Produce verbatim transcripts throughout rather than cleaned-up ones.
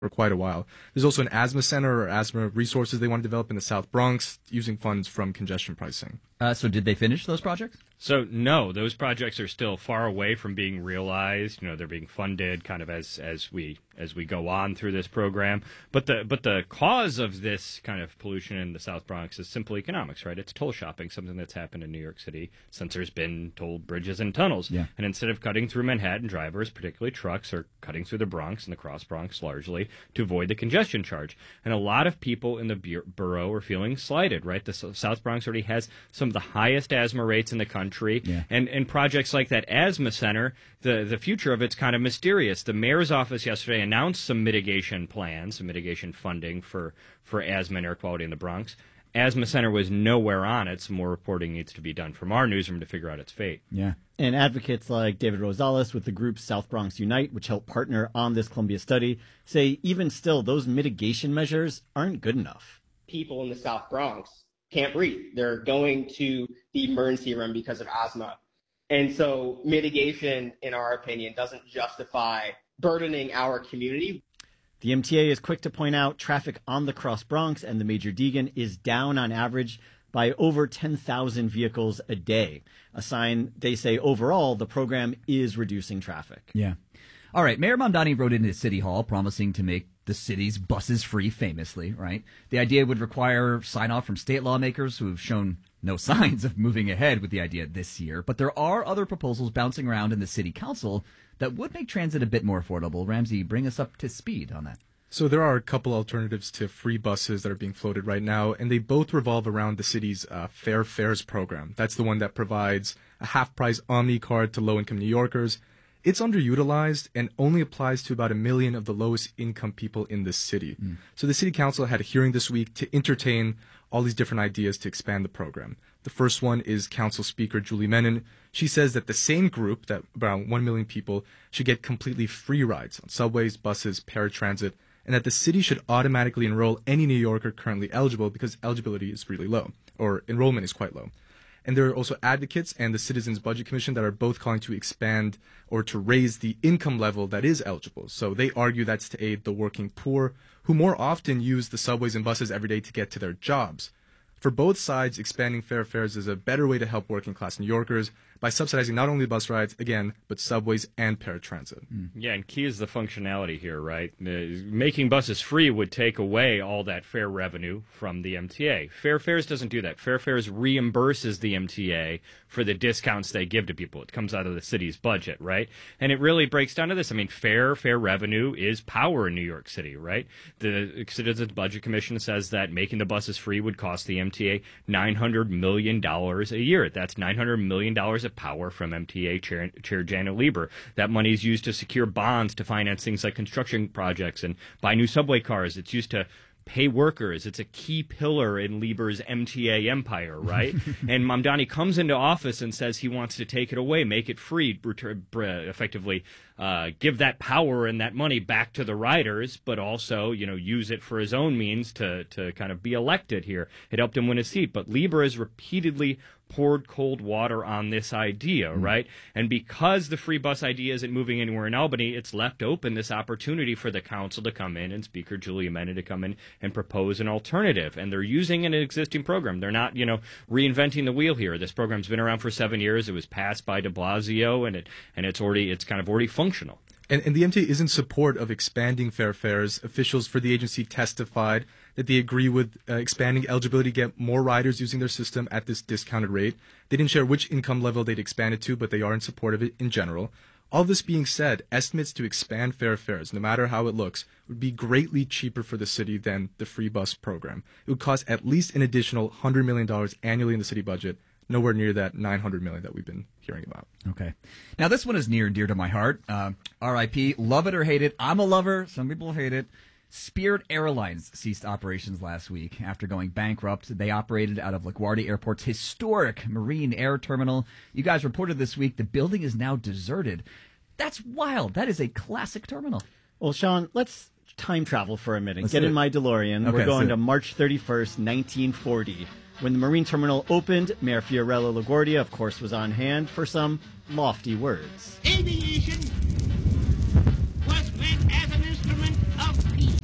for quite a while. There's also an asthma center or asthma resources they want to develop in the South Bronx using funds from congestion pricing. Uh, so did they finish those projects? So no, those projects are still far away from being realized. You know, they're being funded kind of as as we as we go on through this program. But the but the cause of this kind of pollution in the South Bronx is simple economics, right? It's toll shopping, something that's happened in New York City since there's been toll bridges and tunnels. Yeah. And instead of cutting through Manhattan, drivers, particularly trucks, are cutting through the Bronx and the Cross Bronx largely to avoid the congestion charge. And a lot of people in the bur- borough are feeling slighted, right? The S- South Bronx already has some of the highest asthma rates in the country. Yeah. And and projects like that asthma center, the, the future of it's kind of mysterious. The mayor's office yesterday announced some mitigation plans, some mitigation funding for, for asthma and air quality in the Bronx. Asthma center was nowhere on it. Some more reporting needs to be done from our newsroom to figure out its fate. Yeah. And advocates like David Rosales with the group South Bronx Unite, which helped partner on this Columbia study, say even still, those mitigation measures aren't good enough. People in the South Bronx can't breathe. They're going to the emergency room because of asthma. And so mitigation, in our opinion, doesn't justify burdening our community. The M T A is quick to point out traffic on the Cross Bronx and the Major Deegan is down on average by over ten thousand vehicles a day, a sign they say overall the program is reducing traffic. Yeah. All right. Mayor Mamdani wrote into City Hall promising to make the city's buses free, famously, right? The idea would require sign-off from state lawmakers who have shown no signs of moving ahead with the idea this year. But there are other proposals bouncing around in the city council that would make transit a bit more affordable. Ramsey, bring us up to speed on that. So there are a couple alternatives to free buses that are being floated right now, and they both revolve around the city's uh, Fair Fares program. That's the one that provides a half-price Omni card to low-income New Yorkers. It's underutilized and only applies to about a million of the lowest income people in the city. Mm. So the city council had a hearing this week to entertain all these different ideas to expand the program. The first one is Council Speaker Julie Menon. She says that the same group, that around one million people, should get completely free rides on subways, buses, paratransit, and that the city should automatically enroll any New Yorker currently eligible because eligibility is really low, or enrollment is quite low. And there are also advocates and the Citizens Budget Commission that are both calling to expand or to raise the income level that is eligible. So they argue that's to aid the working poor, who more often use the subways and buses every day to get to their jobs. For both sides, expanding fair fares is a better way to help working class New Yorkers by subsidizing not only bus rides, again, but subways and paratransit. Mm. Yeah, and key is the functionality here, right? Uh, making buses free would take away all that fare revenue from the M T A. Fair Fares doesn't do that. Fair Fares reimburses the M T A for the discounts they give to people. It comes out of the city's budget, right? And it really breaks down to this. I mean, fair, fair revenue is power in New York City, right? The Citizens Budget Commission says that making the buses free would cost the M T A nine hundred million dollars a year. That's nine hundred million dollars of power from M T A Chair, Chair Janet Lieber. That money is used to secure bonds to finance things like construction projects and buy new subway cars. It's used to pay workers. It's a key pillar in Lieber's M T A empire, right? And Mamdani comes into office and says he wants to take it away, make it free, effectively uh, give that power and that money back to the riders, but also, you know, use it for his own means to, to kind of be elected here. It helped him win a seat. But Lieber has repeatedly poured cold water on this idea, mm. right? And because the free bus idea isn't moving anywhere in Albany, it's left open this opportunity for the council to come in and Speaker Julia Menon to come in and propose an alternative. And they're using an existing program. They're not, you know, reinventing the wheel here. This program's been around for seven years. It was passed by de Blasio, and it and it's already it's kind of already functional. And, and the M T A is in support of expanding fair fares. Officials for the agency testified that they agree with uh, expanding eligibility to get more riders using their system at this discounted rate. They didn't share which income level they'd expand it to, but they are in support of it in general. All this being said, estimates to expand fair fares, no matter how it looks, would be greatly cheaper for the city than the free bus program. It would cost at least an additional one hundred million dollars annually in the city budget, nowhere near that nine hundred million dollars that we've been hearing about. Okay. Now, this one is near and dear to my heart. Uh, R I P, love it or hate it. I'm a lover. Some people hate it. Spirit Airlines ceased operations last week after going bankrupt. They operated out of LaGuardia Airport's historic Marine Air Terminal. You guys reported this week the building is now deserted. That's wild. That is a classic terminal. Well, Sean, let's time travel for a minute. Let's Get in my DeLorean. Okay, We're going so- to March thirty-first, nineteen forty. When the Marine Terminal opened, Mayor Fiorello LaGuardia, of course, was on hand for some lofty words. Aviation was meant as an instrument of peace.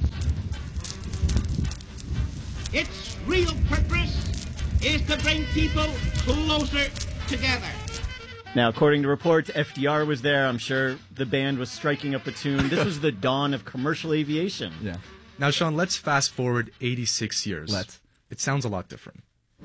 Its real purpose is to bring people closer together. Now, according to reports, F D R was there. I'm sure the band was striking up a tune. This was the dawn of commercial aviation. Yeah. Now, Sean, let's fast forward eighty-six years. Let's. It sounds a lot different.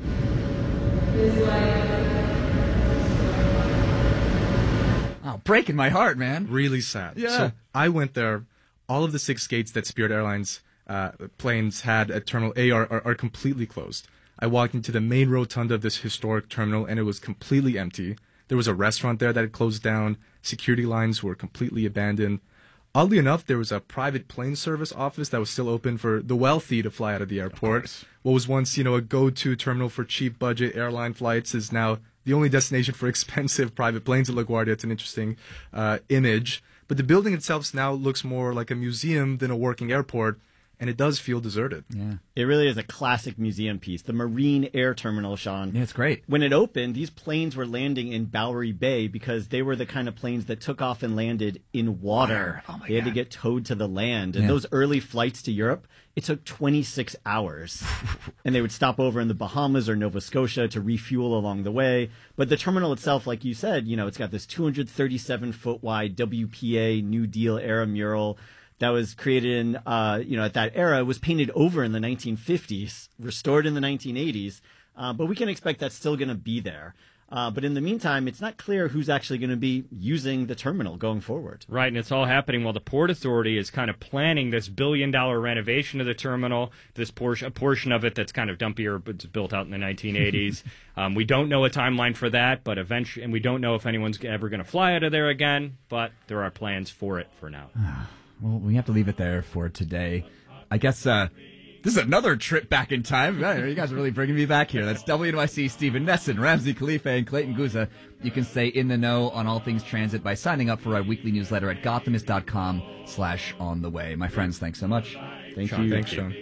Oh, breaking my heart, man. Really sad. Yeah. So I went there. All of the six gates that Spirit Airlines uh, planes had at Terminal A are, are, are completely closed. I walked into the main rotunda of this historic terminal, and it was completely empty. There was a restaurant there that had closed down. Security lines were completely abandoned. Oddly enough, there was a private plane service office that was still open for the wealthy to fly out of the airport. Of What was once, you know, a go-to terminal for cheap budget airline flights is now the only destination for expensive private planes at LaGuardia. It's an interesting uh, image. But the building itself now looks more like a museum than a working airport, and it does feel deserted. Yeah. It really is a classic museum piece. The Marine Air Terminal, Sean. Yeah, it's great. When it opened, these planes were landing in Bowery Bay because they were the kind of planes that took off and landed in water. Water. Oh, my they had to God. get towed to the land. And Yeah. those early flights to Europe, it took twenty-six hours. And they would stop over in the Bahamas or Nova Scotia to refuel along the way. But the terminal itself, like you said, you know, it's got this two hundred thirty-seven foot wide W P A New Deal era mural that was created in, uh, you know, at that era. It was painted over in the nineteen fifties, restored in the nineteen eighties. Uh, but we can expect that's still going to be there. Uh, but in the meantime, it's not clear who's actually going to be using the terminal going forward. Right, and it's all happening while the Port Authority is kind of planning this billion-dollar renovation of the terminal, this portion, a portion of it that's kind of dumpier, but it's built out in the nineteen eighties. um, we don't know a timeline for that, but eventually, and we don't know if anyone's ever going to fly out of there again, but there are plans for it for now. Well, we have to leave it there for today. I guess uh, this is another trip back in time. Yeah, you guys are really bringing me back here. That's W N Y C, Stephen Nesson, Ramsey Khalifa, and Clayton Guza. You can stay in the know on all things transit by signing up for our weekly newsletter at gothamist.com slash on the way. My friends, thanks so much. Thank Sean, you. thanks, Sean.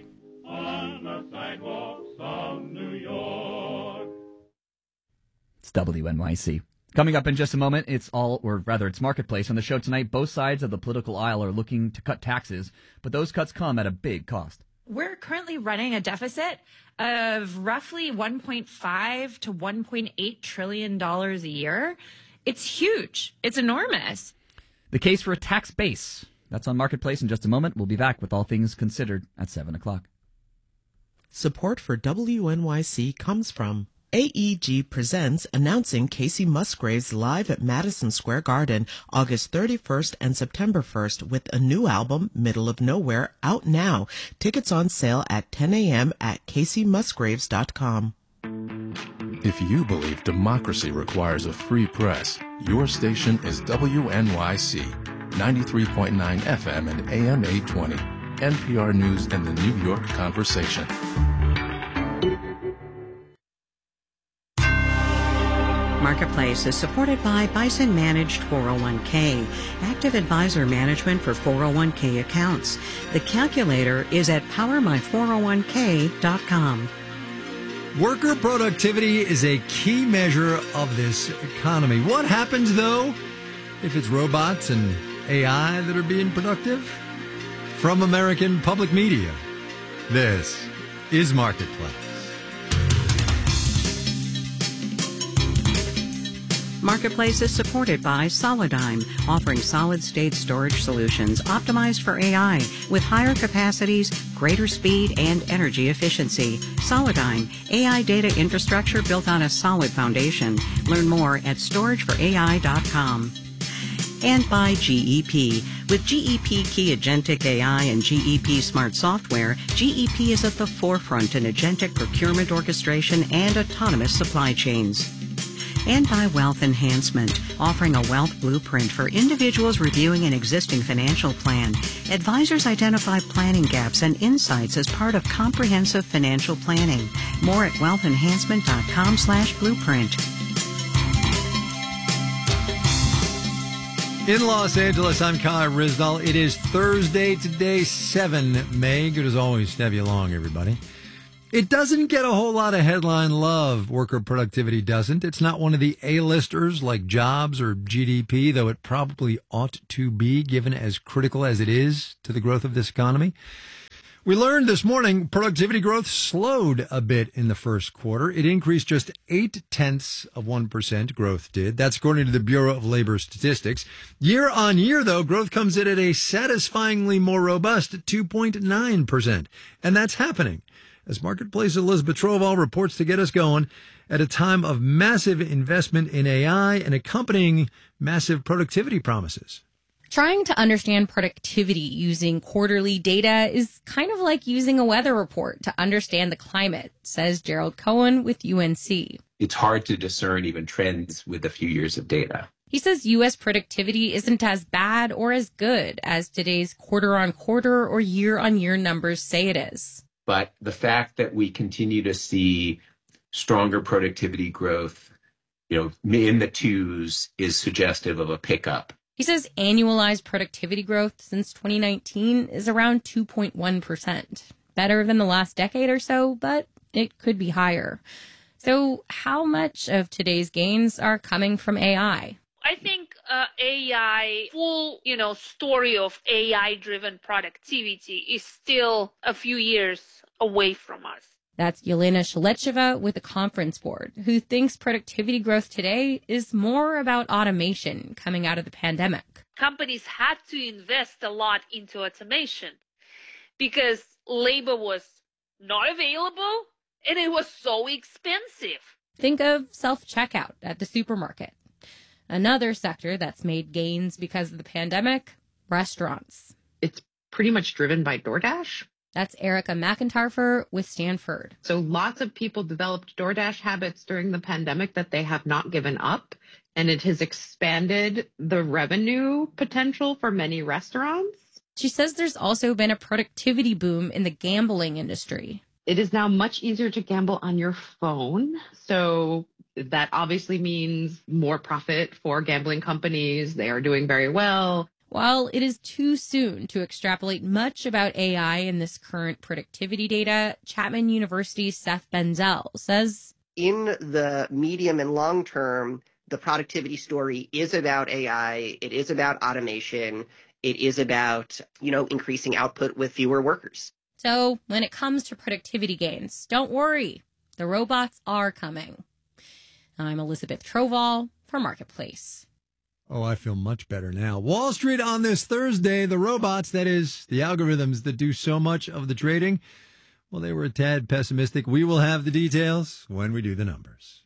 On the sidewalks of New York. It's W N Y C. Coming up in just a moment, it's all, or rather, it's Marketplace. On the show tonight, both sides of the political aisle are looking to cut taxes, but those cuts come at a big cost. We're currently running a deficit of roughly one point five to one point eight trillion dollars a year. It's huge. It's enormous. The case for a tax base. That's on Marketplace in just a moment. We'll be back with all things considered at seven o'clock. Support for W N Y C comes from A E G Presents, announcing Casey Musgraves live at Madison Square Garden August thirty-first and September first with a new album, Middle of Nowhere, out now. Tickets on sale at ten a.m. at casey musgraves dot com. If you believe democracy requires a free press, your station is W N Y C, ninety-three point nine F M and A M eight twenty, N P R News and the New York Conversation. Marketplace is supported by Bison Managed four oh one k, active advisor management for four oh one k accounts. The calculator is at power my four oh one k dot com. Worker productivity is a key measure of this economy. What happens, though, if it's robots and A I that are being productive? From American Public Media, this is Marketplace. Marketplace is supported by Solidigm, offering solid-state storage solutions optimized for A I with higher capacities, greater speed, and energy efficiency. Solidigm, A I data infrastructure built on a solid foundation. Learn more at storage for A I dot com. And by G E P. With G E P Key Agentic A I and G E P Smart Software, G E P is at the forefront in agentic procurement orchestration and autonomous supply chains. And by Wealth Enhancement, offering a wealth blueprint for individuals reviewing an existing financial plan. Advisors identify planning gaps and insights as part of comprehensive financial planning. More at wealth enhancement dot com slash blueprint. In Los Angeles, I'm Kai Rizdal. It is Thursday today, seven May. Good as always to have you along, everybody. It doesn't get a whole lot of headline love, worker productivity doesn't. It's not one of the A-listers like jobs or G D P, though it probably ought to be, given as critical as it is to the growth of this economy. We learned this morning productivity growth slowed a bit in the first quarter. It increased just eight tenths of one percent. Growth did. That's according to the Bureau of Labor Statistics. Year on year, though, growth comes in at a satisfyingly more robust two point nine percent. And that's happening, as Marketplace Elizabeth Troval reports to get us going at a time of massive investment in A I and accompanying massive productivity promises. Trying to understand productivity using quarterly data is kind of like using a weather report to understand the climate, says Gerald Cohen with U N C. It's hard to discern even trends with a few years of data. He says U S productivity isn't as bad or as good as today's quarter-on-quarter or year-on-year numbers say it is. But the fact that we continue to see stronger productivity growth, you know, in the twos is suggestive of a pickup. He says annualized productivity growth since twenty nineteen is around two point one percent. Better than the last decade or so, but it could be higher. So how much of today's gains are coming from A I? I think uh, A I, full, you know, story of A I-driven productivity is still a few years away from us. That's Yelena Shalecheva with the Conference Board, who thinks productivity growth today is more about automation coming out of the pandemic. Companies had to invest a lot into automation because labor was not available and it was so expensive. Think of self-checkout at the supermarket. Another sector that's made gains because of the pandemic, restaurants. It's pretty much driven by DoorDash. That's Erica McIntarfer with Stanford. So lots of people developed DoorDash habits during the pandemic that they have not given up, and it has expanded the revenue potential for many restaurants. She says there's also been a productivity boom in the gambling industry. It is now much easier to gamble on your phone, so that obviously means more profit for gambling companies. They are doing very well. While it is too soon to extrapolate much about A I in this current productivity data, Chapman University's Seth Benzel says, in the medium and long term, the productivity story is about A I. It is about automation. It is about, you know, increasing output with fewer workers. So when it comes to productivity gains, don't worry. The robots are coming. I'm Elizabeth Troval for Marketplace. Oh, I feel much better now. Wall Street on this Thursday, the robots, that is, the algorithms that do so much of the trading, well, they were a tad pessimistic. We will have the details when we do the numbers.